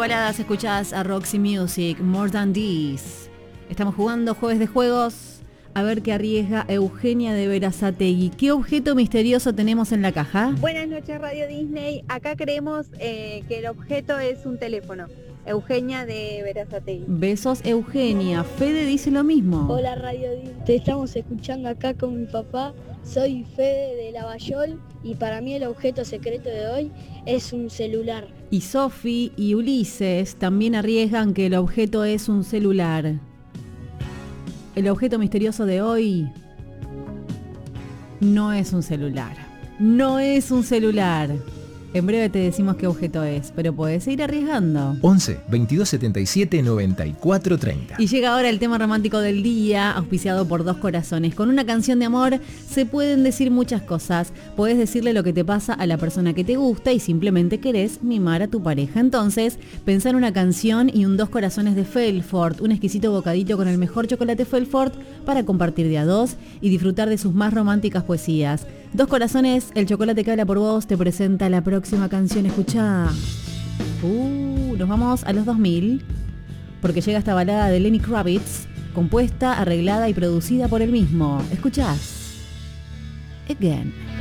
baladas, escuchás a Roxy Music, More Than This. Estamos jugando Jueves de Juegos. A ver qué arriesga Eugenia de Berazategui. ¿Qué objeto misterioso tenemos en la caja? Buenas noches, Radio Disney. Acá creemos que el objeto es un teléfono. Eugenia de Berazategui. Besos, Eugenia. Fede dice lo mismo. Hola, Radio Disney. Te estamos escuchando acá con mi papá. Soy Fede de Lavallol y para mí el objeto secreto de hoy es un celular. Y Sofi y Ulises también arriesgan que el objeto es un celular. El objeto misterioso de hoy no es un celular. No es un celular. En breve te decimos qué objeto es, pero puedes seguir arriesgando. 11 22 77 94 30. Y llega ahora el tema romántico del día, auspiciado por Dos Corazones. Con una canción de amor se pueden decir muchas cosas. Podés decirle lo que te pasa a la persona que te gusta y simplemente querés mimar a tu pareja. Entonces, pensá en una canción y un Dos Corazones de Felfort, un exquisito bocadito con el mejor chocolate Felfort para compartir de a dos y disfrutar de sus más románticas poesías. Dos Corazones, el chocolate que habla por vos, te presenta la próxima canción. Escuchá. Nos vamos a los 2000, porque llega esta balada de Lenny Kravitz, compuesta, arreglada y producida por él mismo. Escuchás. Again.